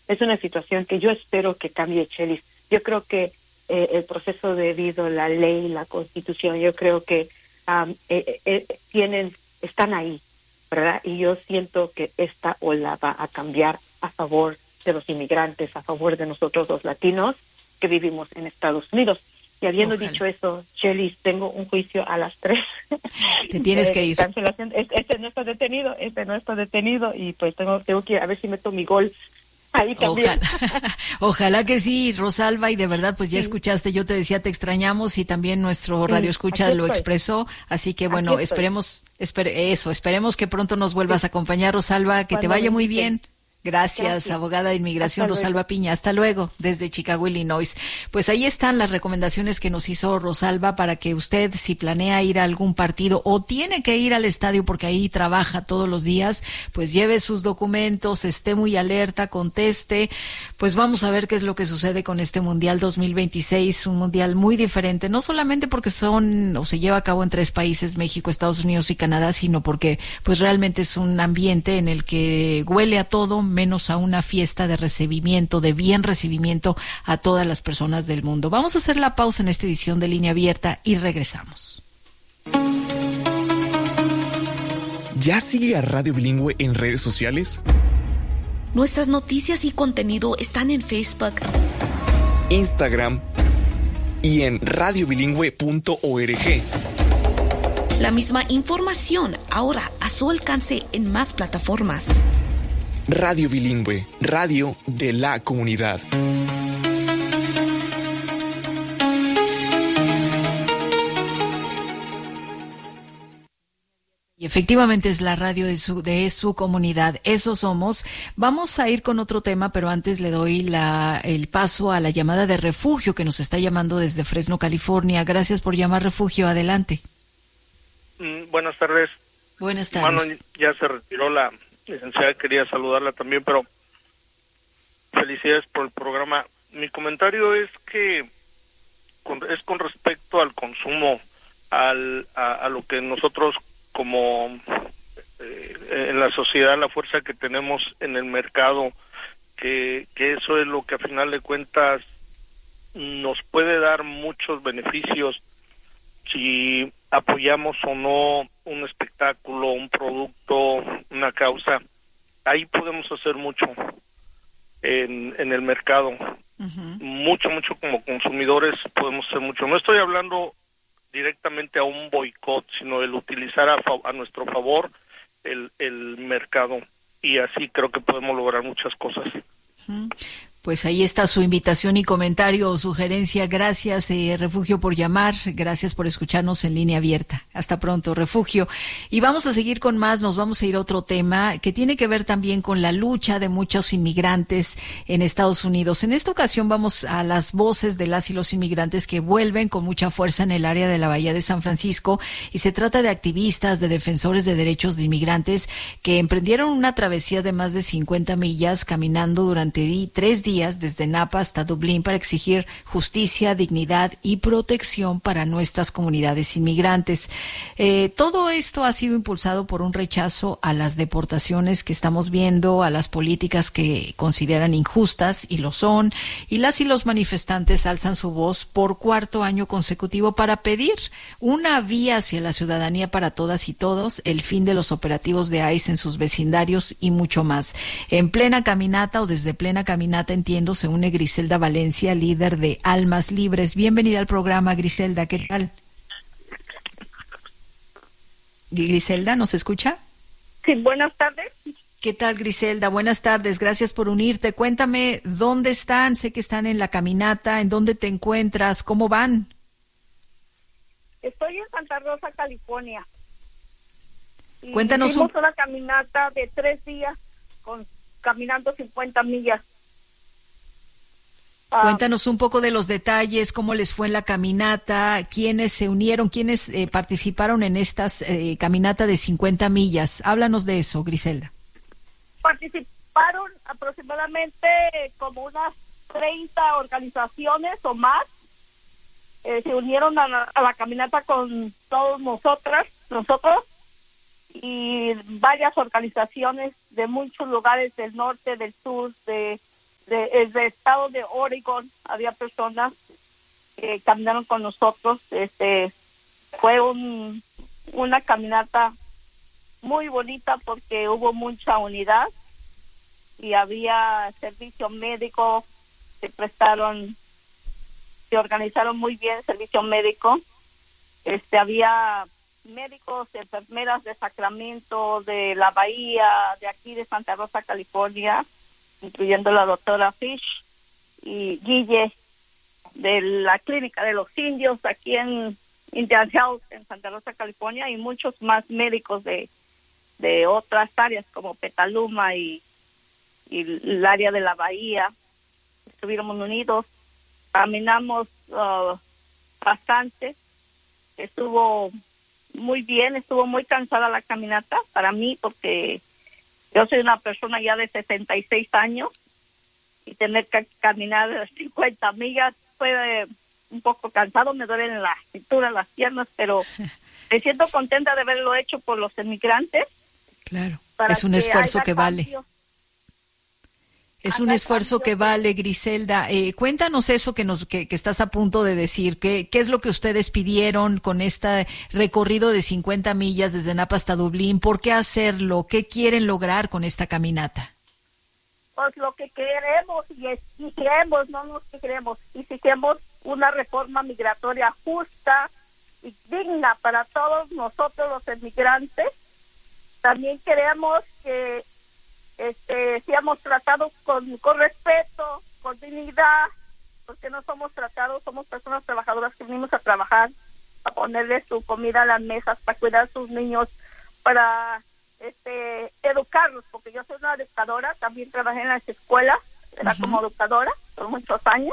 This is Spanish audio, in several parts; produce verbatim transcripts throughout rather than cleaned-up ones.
es una situación que yo espero que cambie, Chelis. Yo creo que eh, el proceso debido, la ley, la Constitución, yo creo que um, eh, eh, tienen, están ahí, ¿verdad? Y yo siento que esta ola va a cambiar a favor de los inmigrantes, a favor de nosotros los latinos que vivimos en Estados Unidos. Y habiendo Ojalá. dicho eso, Chelis, tengo un juicio a las tres. Te tienes que ir. Cancelación. Este no está detenido, este no está detenido y pues tengo, tengo que ir a ver si meto mi gol ahí también. Ojalá, ojalá que sí, Rosalba, y de verdad, pues ya sí. escuchaste, yo te decía, te extrañamos y también nuestro sí, radio escucha lo expresó, así que bueno, aquí esperemos, espere, eso, esperemos que pronto nos vuelvas sí. a acompañar, Rosalba, que Cuando te vaya muy bien. Gracias, Gracias, abogada de inmigración Rosalba Piña. Hasta luego, desde Chicago, Illinois. Pues ahí están las recomendaciones que nos hizo Rosalba para que usted, si planea ir a algún partido o tiene que ir al estadio porque ahí trabaja todos los días, pues lleve sus documentos, esté muy alerta, conteste. Pues vamos a ver qué es lo que sucede con este Mundial dos mil veintiséis, un mundial muy diferente, no solamente porque son o se lleva a cabo en tres países, México, Estados Unidos y Canadá, sino porque pues realmente es un ambiente en el que huele a todo menos a una fiesta de recibimiento, de bien recibimiento a todas las personas del mundo. Vamos a hacer la pausa en esta edición de Línea Abierta y regresamos. ¿Ya sigue a Radio Bilingüe en redes sociales? Nuestras noticias y contenido están en Facebook, Instagram y en radio bilingüe punto org. La misma información ahora a su alcance en más plataformas. Radio Bilingüe, radio de la comunidad. Y efectivamente es la radio de su, de su comunidad. Eso somos. Vamos a ir con otro tema, pero antes le doy la, el paso a la llamada de Refugio, que nos está llamando desde Fresno, California. Gracias por llamar, Refugio. Adelante. Mm, buenas tardes. Buenas tardes. Bueno, ya se retiró la licenciada, quería saludarla también, pero felicidades por el programa. Mi comentario es que con, es con respecto al consumo, al a, a lo que nosotros como eh, en la sociedad, la fuerza que tenemos en el mercado, que, que eso es lo que a final de cuentas nos puede dar muchos beneficios si apoyamos o no un espectáculo, un producto, una causa. Ahí podemos hacer mucho en, en el mercado. Uh-huh. Mucho, mucho como consumidores podemos hacer mucho. No estoy hablando directamente a un boicot, sino el utilizar a, a nuestro favor el, el mercado. Y así creo que podemos lograr muchas cosas. Uh-huh. Pues ahí está su invitación y comentario o sugerencia. Gracias, eh, Refugio, por llamar. Gracias por escucharnos en Línea Abierta. Hasta pronto, Refugio. Y vamos a seguir con más. Nos vamos a ir a otro tema que tiene que ver también con la lucha de muchos inmigrantes en Estados Unidos. En esta ocasión vamos a las voces de las y los inmigrantes que vuelven con mucha fuerza en el área de la Bahía de San Francisco. Y se trata de activistas, de defensores de derechos de inmigrantes que emprendieron una travesía de más de cincuenta millas caminando durante di- tres días desde Napa hasta Dublín para exigir justicia, dignidad y protección para nuestras comunidades inmigrantes. Eh, todo esto ha sido impulsado por un rechazo a las deportaciones que estamos viendo, a las políticas que consideran injustas y lo son, y las y los manifestantes alzan su voz por cuarto año consecutivo para pedir una vía hacia la ciudadanía para todas y todos, el fin de los operativos de ICE en sus vecindarios y mucho más. En plena caminata o desde plena caminata, entiendo, se une Griselda Valencia, líder de Almas Libres. Bienvenida al programa, Griselda. ¿Qué tal? Griselda, ¿nos escucha? Sí, buenas tardes. ¿Qué tal, Griselda? Buenas tardes. Gracias por unirte. Cuéntame, ¿dónde están? Sé que están en la caminata. ¿En dónde te encuentras? ¿Cómo van? Estoy en Santa Rosa, California. Y Cuéntanos hicimos un... una caminata de tres días, con caminando cincuenta millas. Cuéntanos un poco de los detalles, cómo les fue en la caminata, quiénes se unieron, quiénes eh, participaron en estas eh, caminata de cincuenta millas. Háblanos de eso, Griselda. Participaron aproximadamente como unas treinta organizaciones o más. Eh, se unieron a la, a la caminata con todos nosotras, nosotros, y varias organizaciones de muchos lugares del norte, del sur, de desde el estado de Oregon había personas que caminaron con nosotros. Este fue un una caminata muy bonita porque hubo mucha unidad y había servicio médico, se prestaron, se organizaron muy bien servicio médico. Este había médicos, enfermeras de Sacramento, de la Bahía, de aquí de Santa Rosa, California, incluyendo la doctora Fish y Guille de la Clínica de los Indios aquí en Indian Health en Santa Rosa, California, y muchos más médicos de, de otras áreas como Petaluma y, y el área de la Bahía. Estuvimos unidos, caminamos uh, bastante, estuvo muy bien, estuvo muy cansada la caminata para mí porque yo soy una persona ya de sesenta y seis años y tener que caminar cincuenta millas fue un poco cansado, me duelen la cintura, las piernas, pero me siento contenta de haberlo hecho por los inmigrantes. Claro, es un esfuerzo que vale. Es un esfuerzo que vale, Griselda. Eh, cuéntanos eso que nos que, que estás a punto de decir. ¿Qué, ¿Qué es lo que ustedes pidieron con este recorrido de cincuenta millas desde Napa hasta Dublín? ¿Por qué hacerlo? ¿Qué quieren lograr con esta caminata? Pues lo que queremos y exigimos, no nos queremos, exigimos una reforma migratoria justa y digna para todos nosotros los inmigrantes. También queremos que Este, seamos tratados con, con respeto, con dignidad, porque no somos tratados, somos personas trabajadoras que venimos a trabajar, a ponerle su comida a las mesas, para cuidar a sus niños, para este, educarlos, porque yo soy una educadora, también trabajé en las escuelas, era uh-huh. como educadora por muchos años,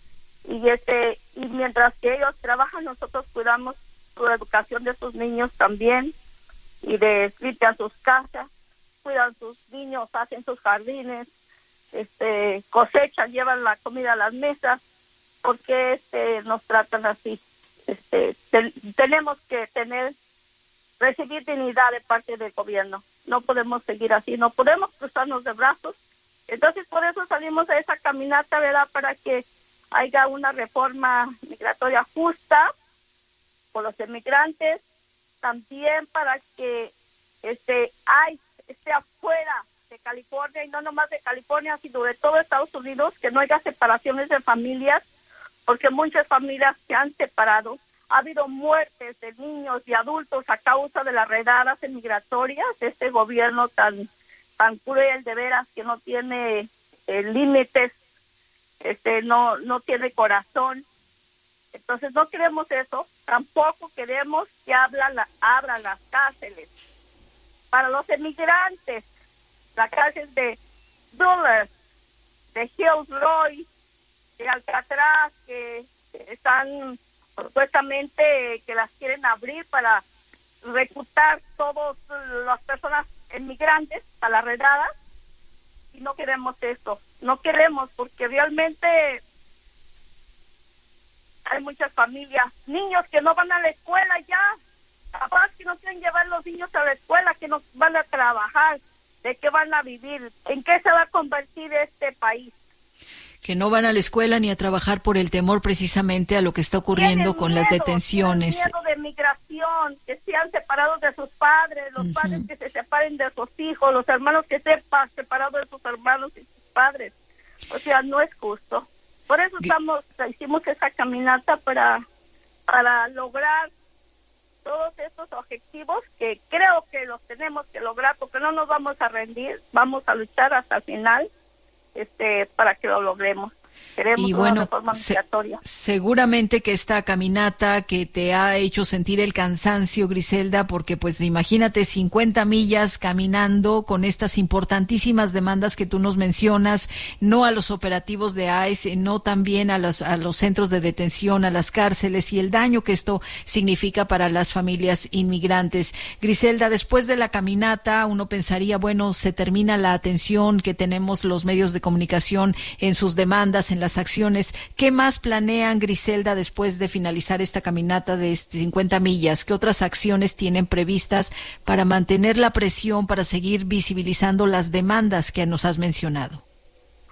y este y mientras que ellos trabajan, nosotros cuidamos la educación de sus niños también, y de limpiar sus casas, cuidan sus niños, hacen sus jardines, este, cosechan, llevan la comida a las mesas, porque este, nos tratan así. Este, te, tenemos que tener, recibir dignidad de parte del gobierno. No podemos seguir así, no podemos cruzarnos de brazos. Entonces, por eso salimos a esa caminata, ¿verdad? Para que haya una reforma migratoria justa por los inmigrantes, también para que este hay esté afuera de California, y no nomás de California, sino de todo Estados Unidos, que no haya separaciones de familias, porque muchas familias se han separado. Ha habido muertes de niños y adultos a causa de las redadas migratorias de este gobierno tan tan cruel, de veras, que no tiene eh, límites, este no no tiene corazón. Entonces no queremos eso, tampoco queremos que abran, la, abran las cárceles para los emigrantes, la cárcel de Dulles, de Hills Roy, de Alcatraz, que están supuestamente que las quieren abrir para reclutar todas las personas emigrantes a la redada, y no queremos eso, no queremos, porque realmente hay muchas familias, niños que no van a la escuela ya, papás que no quieren llevar los niños a la escuela, que no van a trabajar, ¿de qué van a vivir? ¿En qué se va a convertir este país? Que no van a la escuela ni a trabajar por el temor precisamente a lo que está ocurriendo con miedo, las detenciones. Tienen miedo de migración, que sean separados de sus padres, los uh-huh. padres que se separen de sus hijos, los hermanos que sepan separados de sus hermanos y sus padres. O sea, no es justo. Por eso estamos, hicimos esa caminata para, para lograr todos estos objetivos que creo que los tenemos que lograr, porque no nos vamos a rendir, vamos a luchar hasta el final este para que lo logremos. Queremos y bueno, una reforma migratoria. Se, seguramente que esta caminata que te ha hecho sentir el cansancio, Griselda, porque pues imagínate cincuenta millas caminando con estas importantísimas demandas que tú nos mencionas, no a los operativos de I C E, no también a los, a los centros de detención, a las cárceles, y el daño que esto significa para las familias inmigrantes. Griselda, después de la caminata uno pensaría, bueno, se termina la atención que tenemos los medios de comunicación en sus demandas, en las acciones. ¿Qué más planean, Griselda, después de finalizar esta caminata de cincuenta millas? ¿Qué otras acciones tienen previstas para mantener la presión, para seguir visibilizando las demandas que nos has mencionado?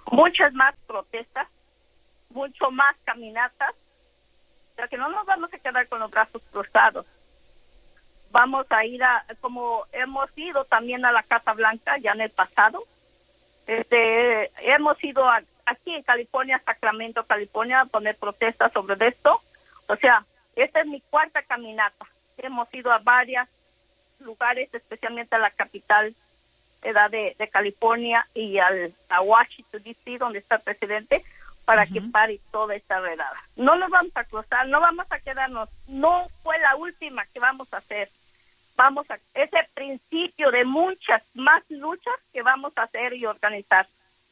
muchas más protestas, mucho más caminatas, o sea que no nos vamos a quedar con los brazos cruzados. Vamos a ir a, como hemos ido también a la Casa Blanca ya en el pasado, este, hemos ido a, aquí en California, Sacramento, California, a poner protestas sobre esto. O sea, esta es mi cuarta caminata. Hemos ido a varios lugares, especialmente a la capital de, de California y al, a Washington, D C, donde está el presidente, para uh-huh. que pare toda esta redada. No nos vamos a cruzar, no vamos a quedarnos. No fue la última que vamos a hacer. Vamos a, es el principio de muchas más luchas que vamos a hacer y organizar.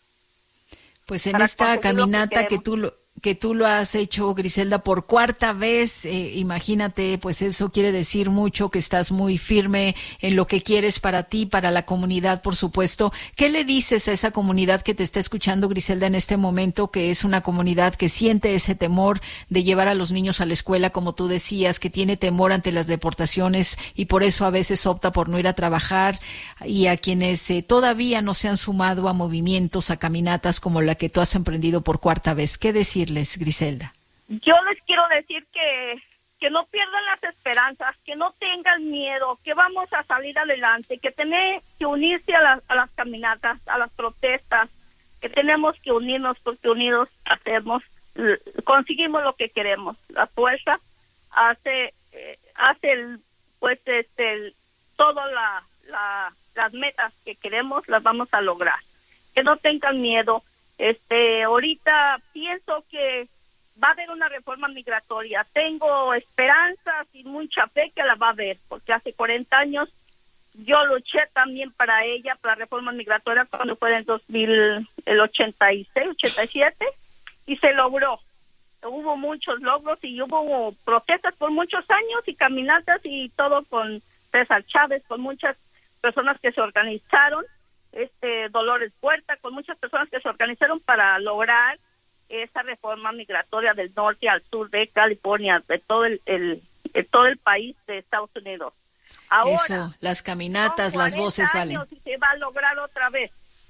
Pues en esta caminata que, que tú lo que tú lo has hecho, Griselda, por cuarta vez, eh, imagínate, pues eso quiere decir mucho, que estás muy firme en lo que quieres para ti, para la comunidad, por supuesto. ¿Qué le dices a esa comunidad que te está escuchando, Griselda, en este momento, que es una comunidad que siente ese temor de llevar a los niños a la escuela, como tú decías, que tiene temor ante las deportaciones y por eso a veces opta por no ir a trabajar, y a quienes eh, todavía no se han sumado a movimientos, a caminatas como la que tú has emprendido por cuarta vez? ¿Qué decirles, Griselda? Yo les quiero decir que, que no pierdan las esperanzas, que no tengan miedo, que vamos a salir adelante, que tienen que unirse a, la, a las caminatas, a las protestas, que tenemos que unirnos porque unidos hacemos, conseguimos lo que queremos. La fuerza hace, eh, hace el, pues este, el, todas la, la, las metas que queremos las vamos a lograr. Que no tengan miedo. Este, ahorita pienso que va a haber una reforma migratoria. Tengo esperanzas y mucha fe que la va a haber, porque hace cuarenta años yo luché también para ella, para la reforma migratoria, cuando fue en dos mil, el ochenta y seis, ochenta y siete, y se logró. Hubo muchos logros y hubo protestas por muchos años y caminatas y todo con César Chávez, con muchas personas que se organizaron. Este Dolores Puerta, con muchas personas que se organizaron para lograr esa reforma migratoria del norte al sur de California, de todo el, el de todo el país de Estados Unidos. Ahora, eso, las caminatas, las voces valen. Y se va a lograr otra vez.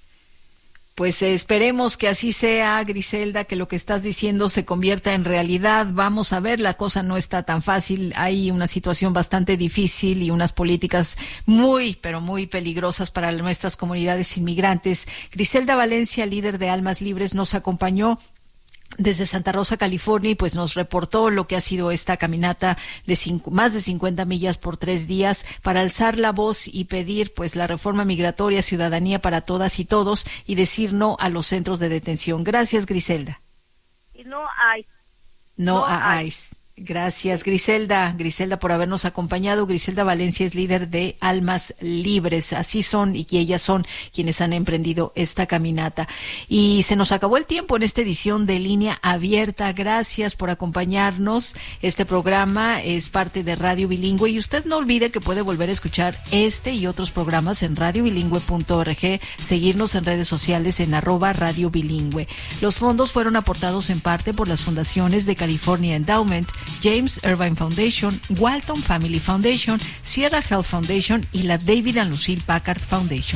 Pues eh, esperemos que así sea, Griselda, que lo que estás diciendo se convierta en realidad. Vamos a ver, la cosa no está tan fácil. Hay una situación bastante difícil y unas políticas muy, pero muy peligrosas para nuestras comunidades inmigrantes. Griselda Valencia, líder de Almas Libres, nos acompañó desde Santa Rosa, California, y pues nos reportó lo que ha sido esta caminata de cinco, más de cincuenta millas por tres días para alzar la voz y pedir pues la reforma migratoria, ciudadanía para todas y todos, y decir no a los centros de detención. Gracias, Griselda. Y no hay. No, no a ICE. Gracias, Griselda. Griselda, por habernos acompañado. Griselda Valencia es líder de Almas Libres. Así son, y que ellas son quienes han emprendido esta caminata. Y se nos acabó el tiempo en esta edición de Línea Abierta. Gracias por acompañarnos. Este programa es parte de Radio Bilingüe, y usted no olvide que puede volver a escuchar este y otros programas en radio bilingüe punto org, seguirnos en redes sociales en arroba Radio Bilingüe. Los fondos fueron aportados en parte por las fundaciones de California Endowment, James Irvine Foundation, Walton Family Foundation, Sierra Health Foundation y la David and Lucille Packard Foundation.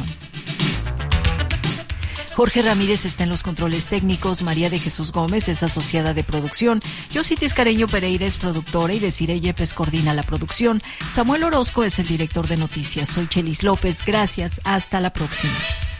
Jorge Ramírez está en los controles técnicos, María de Jesús Gómez es asociada de producción, Yossi Tiscareño Pereira es productora y Desiree Yepes coordina la producción. Samuel Orozco es el director de noticias. Soy Chelis López, gracias, hasta la próxima.